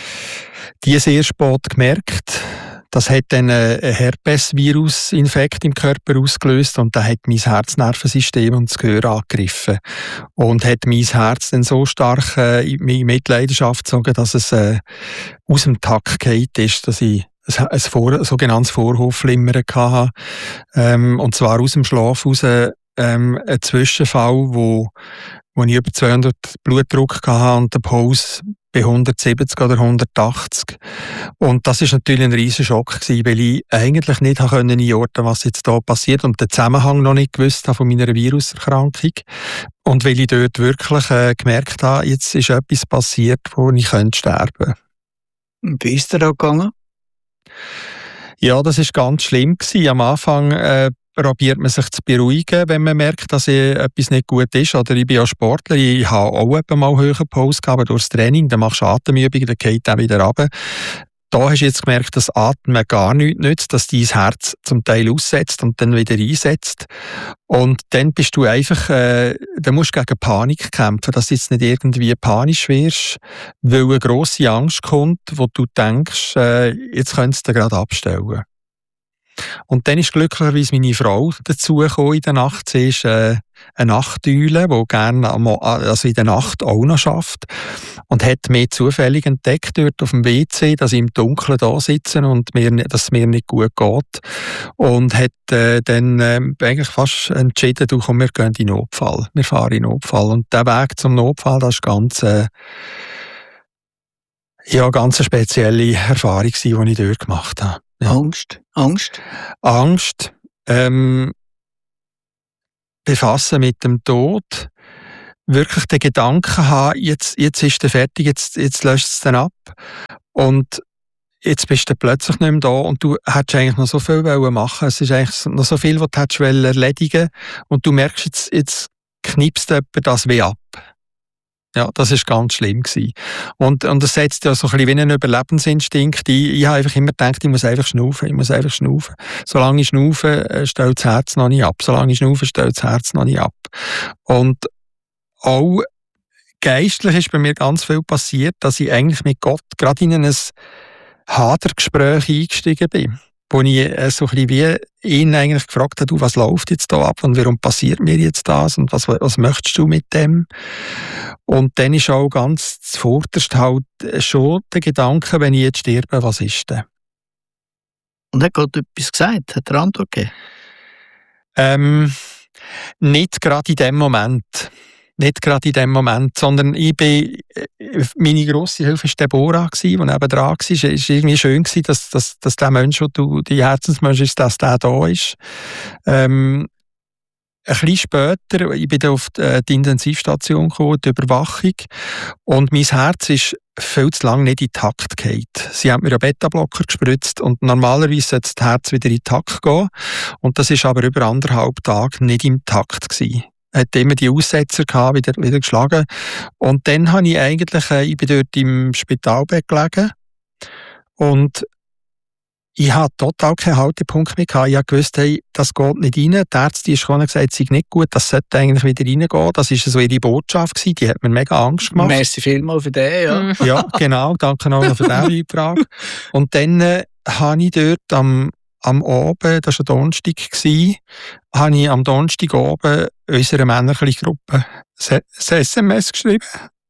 die sehr spät gemerkt. Das hat dann einen Herpes-Virus-Infekt im Körper ausgelöst und da hat mein Herznervensystem und das Gehör angegriffen und hat mein Herz dann so stark äh, in Mitleidenschaft gezogen, dass es äh, aus dem Takt gefallen ist, dass ich ein, ein, Vor-, ein sogenanntes Vorhofflimmern hatte. Ähm, und zwar aus dem Schlaf raus ähm, ein Zwischenfall, wo, wo ich über zweihundert Blutdruck hatte und der Puls bei hundertsiebzig oder hundertachtzig. Und das war natürlich ein riesen Schock gewesen, weil ich eigentlich nicht einordnen konnte, was jetzt da passiert und den Zusammenhang noch nicht gewusst habe von meiner Viruserkrankung. Und weil ich dort wirklich äh, gemerkt habe, jetzt ist etwas passiert, wo ich könnte sterben. Wie ist dir da gegangen? Ja, das war ganz schlimm gewesen. Am Anfang äh, probiert man sich zu beruhigen, wenn man merkt, dass etwas nicht gut ist. Oder ich bin ja Sportler, ich habe auch mal höhere Pause gehabt durchs Training, dann machst du Atemübungen, dann geht dann wieder runter. Da hast du jetzt gemerkt, dass Atmen gar nichts nützt, dass dein Herz zum Teil aussetzt und dann wieder einsetzt. Und dann bist du einfach, äh, dann musst du gegen Panik kämpfen, dass du jetzt nicht irgendwie panisch wirst, weil eine grosse Angst kommt, wo du denkst, äh, jetzt könntest du gerade abstellen. Und dann ist glücklicherweise meine Frau dazugekommen in der Nacht. Sie ist äh, eine Nachteule, die gerne also in der Nacht auch noch schafft. Und hat mich zufällig entdeckt dort auf dem W C, dass ich im Dunkeln da sitze und mir, dass es mir nicht gut geht. Und hat äh, dann äh, eigentlich fast entschieden, du komm, wir gehen in Notfall. Wir fahren in Notfall. Und der Weg zum Notfall, das ist ganz, äh, ja, ganz eine spezielle Erfahrung, die ich dort gemacht habe. Ja. Angst? Angst? Angst. Ähm, befassen mit dem Tod. Wirklich den Gedanken haben, jetzt, jetzt ist er fertig, jetzt, jetzt löscht es dann ab. Und jetzt bist du plötzlich nicht mehr da und du hättest eigentlich noch so viel machen. Es ist eigentlich noch so viel, was du hättest erledigen wollen. Und du merkst, jetzt, jetzt knipst jemand das weh ab. Ja, das war ganz schlimm gewesen. Und, und das setzt ja so ein bisschen wie einen Überlebensinstinkt ein. Ich habe einfach immer gedacht, ich muss einfach schnaufen, ich muss einfach schnaufen. Solange ich schnaufe, stellt das Herz noch nicht ab. Solange ich schnaufe, stellt das Herz noch nicht ab. Und auch geistlich ist bei mir ganz viel passiert, dass ich eigentlich mit Gott gerade in ein Hadergespräch eingestiegen bin, wo ich äh, so ein bisschen wie ihn eigentlich gefragt habe, du, was läuft jetzt da ab und warum passiert mir jetzt das und was, was möchtest du mit dem? Und dann ist auch ganz zuvorderst halt schon der Gedanke, wenn ich jetzt sterbe, was ist denn? Und hat Gott etwas gesagt? Hat er Antwort gegeben? Ähm, nicht gerade in dem Moment. Nicht gerade in dem Moment, sondern ich bin, meine grosse Hilfe war Deborah, die neben dran war. Es war irgendwie schön, dass, dass, dass der Mensch, der du, die Herzensmensch ist, dass der da ist. Ähm, ein bisschen später, ich bin auf die, die Intensivstation gekommen, die Überwachung, und mein Herz ist viel zu lange nicht in Takt gefallen. Sie haben mir einen Beta-Blocker gespritzt und normalerweise sollte das Herz wieder in Takt gehen. Und das war aber über anderthalb Tage nicht im Takt gewesen. Hat immer die Aussetzer gehabt, wieder, wieder geschlagen. Und dann habe ich eigentlich, äh, ich bin dort im Spitalbett gelegen und ich hatte total keinen Haltepunkt mehr gehabt. Ich habe gewusst, hey, das geht nicht rein. Die Ärztin ist gekommen und gesagt, es sei nicht gut, das sollte eigentlich wieder reingehen. Das war so ihre Botschaft gewesen. Die hat mir mega Angst gemacht. Merci vielmals für den, ja. Ja, genau. Danke auch noch für diese Frage. Und dann äh, habe ich dort am Am Abend, das war ein Donnerstag, habe ich am Donnerstag oben unserer Männergruppe ein S M S geschrieben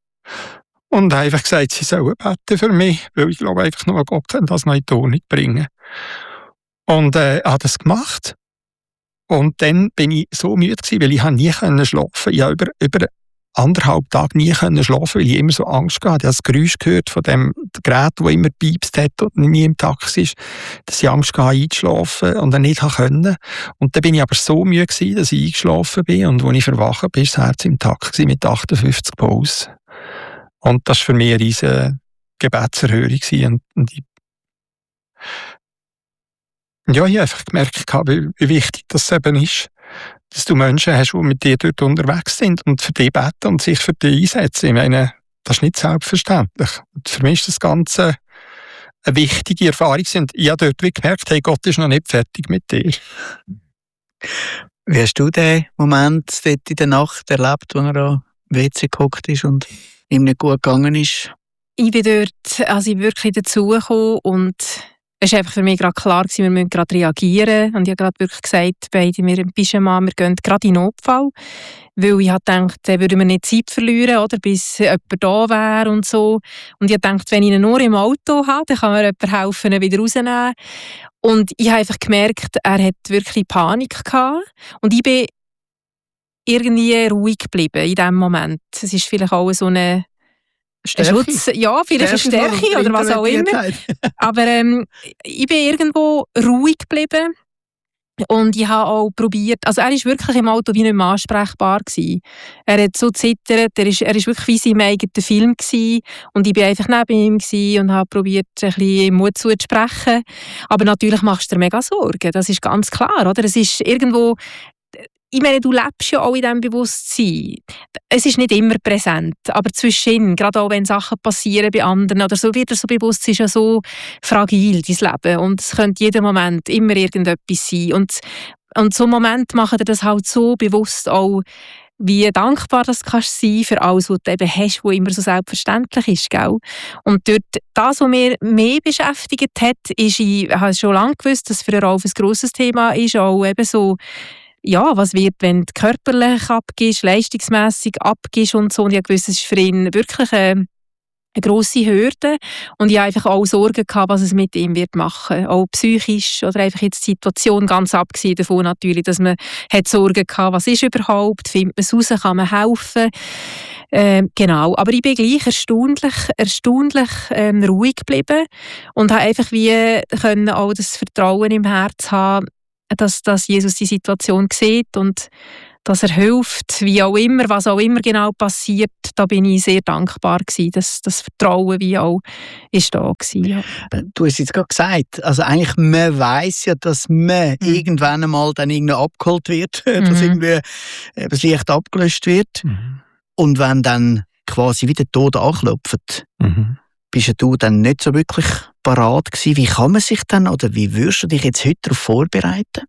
und einfach gesagt, sie sollen beten für mich, weil ich glaube einfach nur, Gott kann das noch in die Ordnung bringen. Und äh, habe das gemacht. Und dann bin ich so müde gewesen, weil ich nie schlafen konnte. Ich habe über, über anderthalb Tage nie schlafen, weil ich immer so Angst hatte. Ich habe das Geräusch gehört von dem Gerät, das immer piepst hat und nie im Takt ist, dass ich Angst hatte, einzuschlafen und dann nicht konnte. Und dann bin ich aber so müde gewesen, dass ich eingeschlafen bin, und als ich verwacht bin, war das Herz im Takt gewesen, mit achtundfünfzig Puls. Und das war für mich eine riesige Gebetserhörung. Und, und ich, ja, ich habe einfach gemerkt, wie, wie wichtig das eben ist, dass du Menschen hast, die mit dir dort unterwegs sind und für dich beten und sich für dich einsetzen. Ich meine, das ist nicht selbstverständlich. Und für mich ist das Ganze eine wichtige Erfahrung. Und ich habe dort gemerkt, hey, Gott ist noch nicht fertig mit dir. Wie hast du den Moment dort in der Nacht erlebt, wo er am W C gehockt ist und ihm nicht gut gegangen ist? Ich bin dort, also ich wirklich dazugekommen und es war einfach für mich gerade klar, wir müssen gerade reagieren. Und ich habe gerade wirklich gesagt, beide wir im Pyjama, wir gehen gerade in Notfall. Weil ich dachte, dann würden wir nicht Zeit verlieren, oder, bis jemand da wäre und so. Und ich dachte, wenn ich ihn nur im Auto habe, dann kann mir jemand helfen, ihn wieder rauszunehmen. Und ich habe einfach gemerkt, er hat wirklich Panik gehabt. Und ich bin irgendwie ruhig geblieben in diesem Moment. Es ist vielleicht auch so eine Schutz, ja, vielleicht eine Stärke oder was auch immer. Aber ähm, ich bin irgendwo ruhig geblieben und ich habe auch probiert, also er war wirklich im Auto wie nicht mehr ansprechbar gewesen. Er hat so zittert, er ist, er ist wirklich wie in seinem eigenen Film gewesen, und ich war einfach neben ihm gewesen und habe probiert, ein bisschen Mut zuzusprechen. Aber natürlich machst du dir mega Sorgen, das ist ganz klar, oder? Es ist irgendwo, ich meine, du lebst ja auch in diesem Bewusstsein. Es ist nicht immer präsent, aber zwischendrin, gerade auch wenn Sachen passieren bei anderen oder so, wird das so bewusst, es ist ja so fragil, dein Leben. Und es könnte jeden Moment immer irgendetwas sein. Und, und so Momente machen dir das halt so bewusst auch, wie dankbar das kannst sein für alles, was du eben hast, was immer so selbstverständlich ist. Gell? Und dort, das, was mich mehr beschäftigt hat, ist, ich habe schon lange gewusst, dass für Rolf ein grosses Thema ist, auch eben so ja, was wird, wenn du körperlich abgibst, leistungsmässig abgibst und so. Und ich wusste, es ist für ihn wirklich eine, eine grosse Hürde. Und ich hatte einfach auch Sorgen gehabt, was es mit ihm wird machen. Auch psychisch oder einfach jetzt die Situation, ganz abgesehen davon natürlich, dass man hat Sorgen gehabt, was ist überhaupt, findet man es raus, kann man helfen. Ähm, genau, aber ich bin gleich erstaunlich, erstaunlich ähm, ruhig geblieben und habe einfach wie können auch das Vertrauen im Herz haben, dass, dass Jesus die Situation sieht und dass er hilft, wie auch immer, was auch immer genau passiert. Da bin ich sehr dankbar gewesen, dass das Vertrauen wie auch ist da gewesen, ja. Du hast jetzt gerade gesagt, also eigentlich man weiss ja, dass man mhm. irgendwann einmal dann irgendwie abgeholt wird, mhm. dass irgendwie das Licht abgelöscht wird. Mhm. Und wenn dann quasi wieder der Tod anklopft, mhm. bist du dann nicht so wirklich parat gewesen. Wie kann man sich dann, oder wie würdest du dich jetzt heute darauf vorbereiten?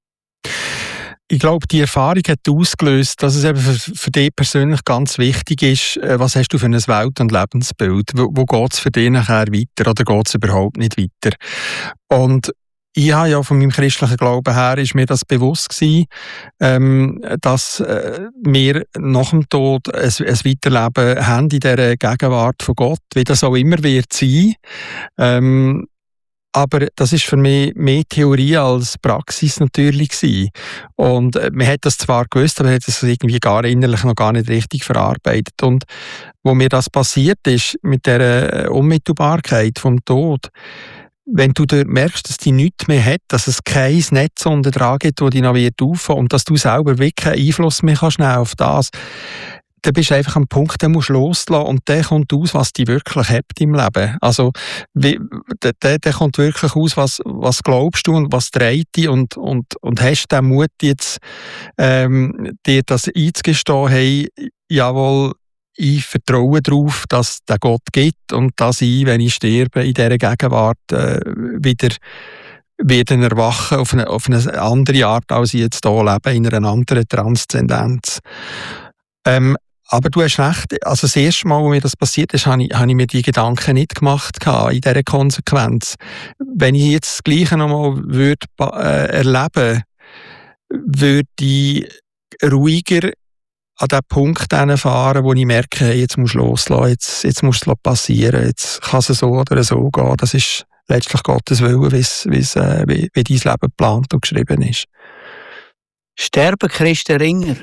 Ich glaube, die Erfahrung hat ausgelöst, dass es eben für, für dich persönlich ganz wichtig ist, was hast du für ein Welt- und Lebensbild? Wo, wo geht es für dich nachher weiter oder geht es überhaupt nicht weiter? Und ich habe ja von meinem christlichen Glauben her ist mir das bewusst gewesen, ähm, dass äh, wir nach dem Tod ein, ein Weiterleben haben in dieser Gegenwart von Gott, wie das auch immer wird sein. Ähm, aber das ist für mich mehr Theorie als Praxis natürlich gewesen. Und äh, man hat das zwar gewusst, aber man hat das irgendwie gar innerlich noch gar nicht richtig verarbeitet. Und wo mir das passiert ist, mit der Unmittelbarkeit vom Tod, wenn du dort merkst, dass die nichts mehr hat, dass es kein Netz unter dran gibt, das dich noch auffangen und dass du selber wirklich keinen Einfluss mehr kannst auf das, dann bist du einfach am Punkt, den musst du loslassen und der kommt aus, was dich wirklich hat im Leben. Also, wie, der, der kommt wirklich aus, was, was glaubst du und was trägt dich und, und, und hast den Mut jetzt, ähm, dir das einzugestehen, hey, jawohl, ich vertraue darauf, dass der Gott gibt und dass ich, wenn ich sterbe, in dieser Gegenwart äh, wieder, wieder erwachen auf eine, auf eine andere Art, als ich jetzt hier lebe, in einer anderen Transzendenz. Ähm, aber du hast recht, also das erste Mal, als mir das passiert ist, habe ich, habe ich mir die Gedanken nicht gemacht in dieser Konsequenz. Wenn ich jetzt das Gleiche nochmal würde, äh, erleben würde, ich ruhiger an den Punkt fahren, wo ich merke, hey, jetzt musst du loslassen, jetzt, jetzt muss es passieren, jetzt kann es so oder so gehen. Das ist letztlich Gottes Wille, wie's, wie's, äh, wie, wie dein Leben geplant und geschrieben ist. Sterben Christen Ringer?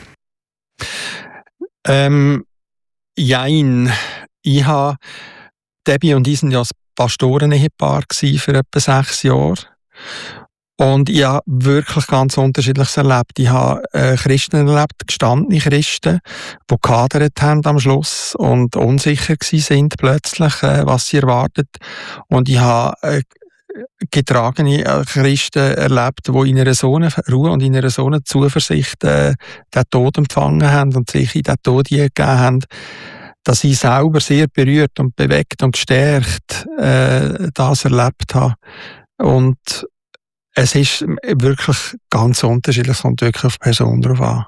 Ähm, jein. Ich habe, Debbie und ich waren ja ein Pastoren-Ehepaar für etwa sechs Jahre. Und ich habe wirklich ganz Unterschiedliches erlebt. Ich habe äh, Christen erlebt, gestandene Christen, die gehadert haben am Schluss und unsicher sind plötzlich, äh, was sie erwartet. Und ich habe äh, getragene Christen erlebt, die in einer so einer Ruhe und in einer so einer Zuversicht äh, den Tod empfangen haben und sich in den Tod gegeben haben, dass ich selber sehr berührt und bewegt und gestärkt äh, das erlebt habe. Und es ist wirklich ganz unterschiedlich, es kommt wirklich auf die Person drauf an.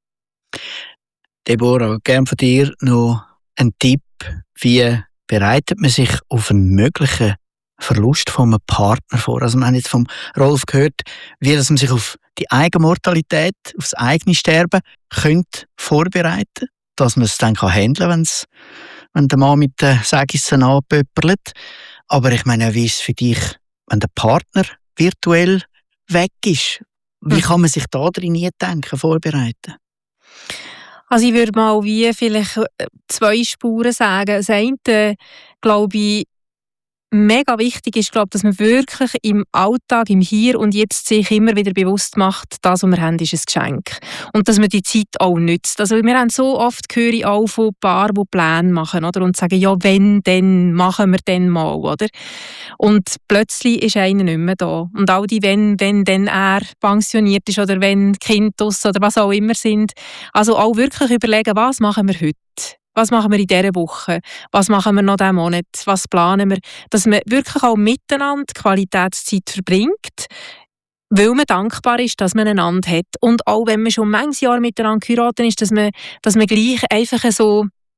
Deborah, gerne von dir noch ein Tipp. Wie bereitet man sich auf einen möglichen Verlust von einem Partner vor? Also wir haben jetzt vom Rolf gehört, wie dass man sich auf die eigene Mortalität, auf das eigene Sterben könnte vorbereiten, dass man es dann handeln kann, wenn's, wenn der Mann mit den Sägissen anpöpperlet. Aber ich meine, wie ist es für dich, wenn der Partner virtuell weg ist? Wie kann man sich da drin nie denken, vorbereiten? Also ich würde mal wie vielleicht zwei Spuren sagen. Das eine, glaube ich, mega wichtig ist, glaube, dass man wirklich im Alltag, im Hier und Jetzt sich immer wieder bewusst macht, das, was wir haben, ist ein Geschenk. Und dass man die Zeit auch nützt. Also wir haben so oft, höre ich auch von Paaren, die Pläne machen, oder? Und sagen, ja, wenn, dann machen wir dann mal, oder? Und plötzlich ist einer nicht mehr da. Und all die, wenn, wenn dann er pensioniert ist oder wenn Kind aus oder was auch immer sind. Also auch wirklich überlegen, was machen wir heute? Was machen wir in dieser Woche? Was machen wir noch diesen Monat? Was planen wir? Dass man wirklich auch miteinander Qualitätszeit verbringt, weil man dankbar ist, dass man einander hat. Und auch wenn man schon manches Jahr miteinander geheiratet ist, dass man, dass man gleich einfach so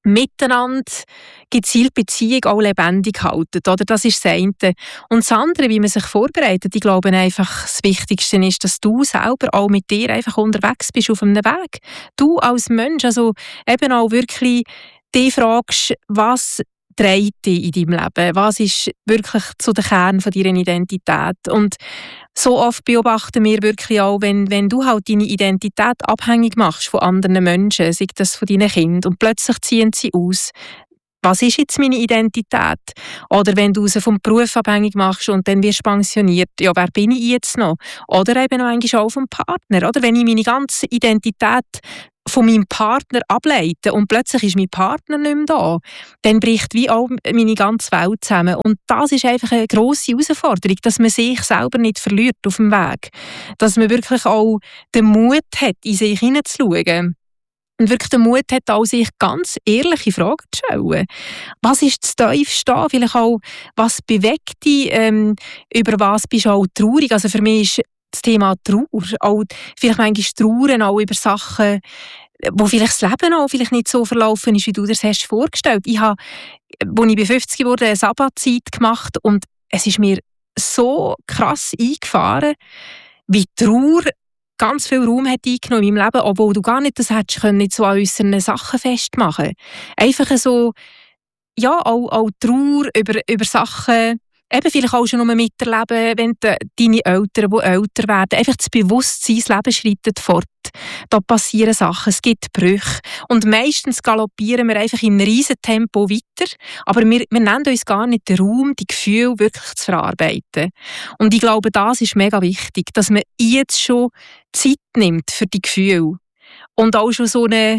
miteinander gezielt Beziehung auch lebendig halten. Oder? Das ist das eine. Und das andere, wie man sich vorbereitet, ich glaube einfach, das Wichtigste ist, dass du selber auch mit dir einfach unterwegs bist auf einem Weg. Du als Mensch, also eben auch wirklich dich fragst, was trägt dich in deinem Leben? Was ist wirklich zu der Kern von deiner Identität? Und so oft beobachten wir wirklich auch, wenn, wenn du halt deine Identität abhängig machst von anderen Menschen, sei das von deinen Kindern, und plötzlich ziehen sie aus. Was ist jetzt meine Identität? Oder wenn du sie vom Beruf abhängig machst und dann wirst du pensioniert, ja, wer bin ich jetzt noch? Oder eben noch eigentlich auch vom Partner. Oder wenn ich meine ganze Identität von meinem Partner ableite und plötzlich ist mein Partner nicht mehr da, dann bricht wie auch meine ganze Welt zusammen. Und das ist einfach eine grosse Herausforderung, dass man sich selber nicht verliert auf dem Weg. Dass man wirklich auch den Mut hat, in sich hineinzuschauen. Und wirklich den Mut hat, auch sich ganz ehrliche Fragen zu stellen. Was ist das Tiefste? Vielleicht auch, was bewegt dich? Ähm, über was bist du auch traurig? Also für mich ist das Thema Trauer, auch vielleicht manchmal Trauern auch über Sachen, wo vielleicht das Leben auch vielleicht nicht so verlaufen ist, wie du dir das hast vorgestellt. Ich habe, als ich fünfzig geworden bin, eine Sabbatzeit gemacht und es ist mir so krass eingefahren, wie Trauer ganz viel Raum hat eingenommen in meinem Leben, obwohl du gar nicht das hättest können, nicht so an äußeren Sachen festmachen. Einfach so, ja, auch, auch Trauer über, über Sachen, eben vielleicht auch schon nur miterleben, wenn de, deine Eltern, die älter werden, einfach das Bewusstsein, das Leben schreitet fort. Da passieren Sachen, es gibt Brüche. Und meistens galoppieren wir einfach in einem riesen Tempo weiter, aber wir, wir nehmen uns gar nicht den Raum, die Gefühle wirklich zu verarbeiten. Und ich glaube, das ist mega wichtig, dass man jetzt schon Zeit nimmt für die Gefühle. Und auch schon so eine,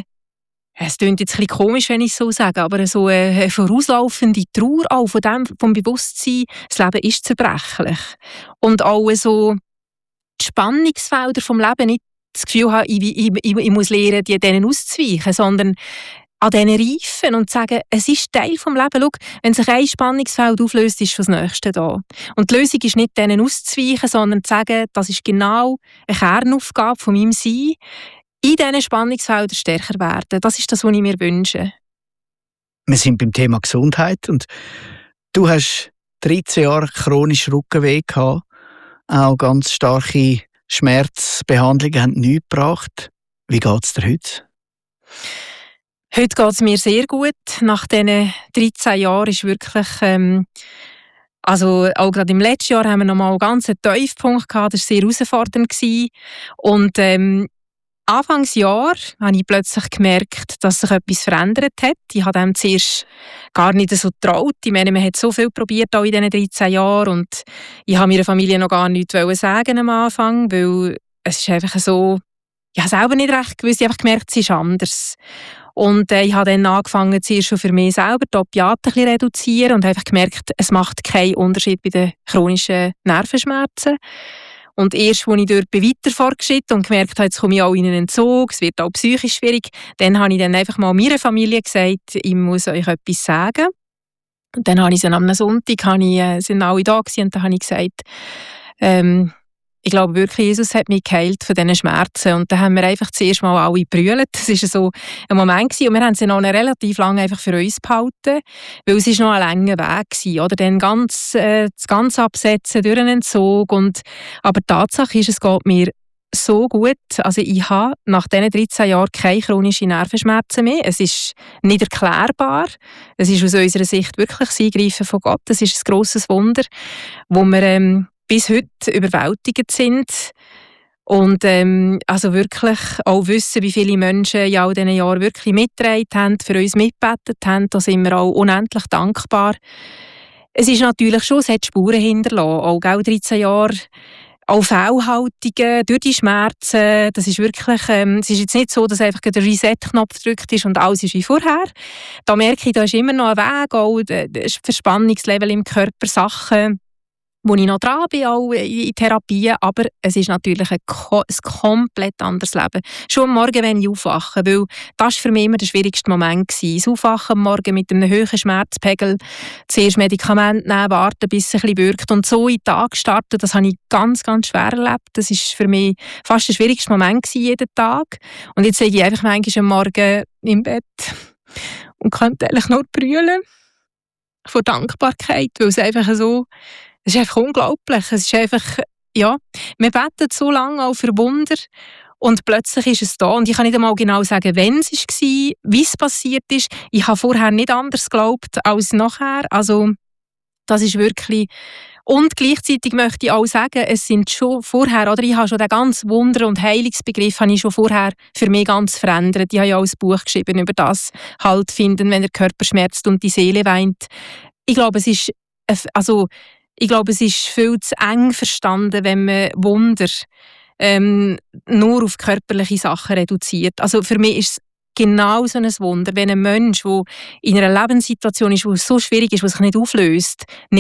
es klingt jetzt ein bisschen komisch, wenn ich es so sage, aber so eine vorauslaufende Trauer auch von dem, vom Bewusstsein, das Leben ist zerbrechlich. Und auch so die Spannungsfelder vom Leben, nicht das Gefühl haben, ich, ich, ich, ich muss lernen, denen auszuweichen, sondern an denen reifen und sagen, es ist Teil des Lebens. Schau, wenn sich ein Spannungsfeld auflöst, ist schon das Nächste da. Und die Lösung ist nicht, denen auszuweichen, sondern zu sagen, das ist genau eine Kernaufgabe von meinem Sein, in diesen Spannungsfeldern stärker werden. Das ist das, was ich mir wünsche. Wir sind beim Thema Gesundheit und du hast dreizehn Jahre chronisch Rückenweh gehabt. Auch ganz starke Schmerzbehandlungen haben nichts gebracht. Wie geht es dir heute? Heute geht es mir sehr gut. Nach diesen dreizehn Jahren ist wirklich, ähm, also auch gerade im letzten Jahr haben wir nochmal einen ganz Tiefpunkt gehabt. Das war sehr herausfordernd. Und ähm, Anfangsjahr habe ich plötzlich gemerkt, dass sich etwas verändert hat. Ich habe dem zuerst gar nicht so getraut. Ich meine, man hat so viel probiert auch in diesen dreizehn Jahren und ich habe meiner Familie noch gar nichts sagen am Anfang, weil es ist einfach so, ich habe selber nicht recht gewusst, ich habe gemerkt, es ist anders. Und äh, ich habe dann angefangen, zuerst schon für mich selber die Opiate ein bisschen reduzieren und einfach gemerkt, es macht keinen Unterschied bei den chronischen Nervenschmerzen. Und erst, als ich dort weiter vorgeschritten und gemerkt habe, jetzt komme ich auch in einen Entzug, es wird auch psychisch schwierig, dann habe ich dann einfach mal meiner Familie gesagt, ich muss euch etwas sagen. Und dann habe ich sie am Sonntag, habe ich, äh, sind alle da gewesen, und dann habe ich gesagt, ähm, ich glaube wirklich, Jesus hat mich geheilt von diesen Schmerzen. Und dann haben wir einfach zuerst mal alle gebrüllt. Das war so ein Moment gewesen. Und wir haben sie noch relativ lange einfach für uns behalten, weil es noch ein langer Weg war. Oder dann ganz, äh, das Ganze absetzen durch einen Entzug. Und, aber die Tatsache ist, es geht mir so gut. Also ich habe nach diesen dreizehn Jahren keine chronischen Nervenschmerzen mehr. Es ist nicht erklärbar. Es ist aus unserer Sicht wirklich das Eingreifen von Gott. Das ist ein grosses Wunder, wo wir ähm, bis heute überwältigt sind und ähm, also wirklich auch wissen, wie viele Menschen in all diesen Jahren wirklich mitgetragen haben, für uns mitgebetet haben. Da sind wir auch unendlich dankbar. Es ist natürlich schon, es hat Spuren hinterlassen, auch dreizehn Jahre, auch Fehlhaltungen durch die Schmerzen. Das ist wirklich, ähm, es ist jetzt nicht so, dass einfach der Reset-Knopf gedrückt ist und alles ist wie vorher. Da merke ich, da ist immer noch ein Weg, auch das Verspannungslevel im Körper, Sachen, wo ich noch dran bin, auch in Therapien, aber es ist natürlich ein, ein komplett anderes Leben. Schon am Morgen, wenn ich aufwache, weil das war für mich immer der schwierigste Moment gewesen. Das Aufwachen am Morgen mit einem hohen Schmerzpegel, zuerst Medikamente nehmen, warten, bis es ein bisschen wirkt und so in den Tag starten, das habe ich ganz, ganz schwer erlebt. Das war für mich fast der schwierigste Moment gewesen, jeden Tag. Und jetzt sage ich einfach manchmal am Morgen im Bett und könnte eigentlich nur brüllen vor Dankbarkeit, weil es einfach so, es ist einfach unglaublich. Es ist einfach, ja, wir beten so lange auch für Wunder und plötzlich ist es da. Und ich kann nicht einmal genau sagen, wann es war, wie es passiert ist. Ich habe vorher nicht anders geglaubt als nachher. Also, das ist wirklich... Und gleichzeitig möchte ich auch sagen, es sind schon vorher, oder ich habe schon den ganzen Wunder- und Heilungsbegriff habe ich schon vorher für mich ganz verändert. Ich habe ja auch ein Buch geschrieben über das, Halt finden, wenn der Körper schmerzt und die Seele weint. Ich glaube, es ist, also, ich glaube, es ist viel zu eng verstanden, wenn man Wunder ähm, nur auf körperliche Sachen reduziert. Also für mich ist es genau so ein Wunder, wenn ein Mensch, der in einer Lebenssituation ist, die so schwierig ist, die sich nicht auflöst, nicht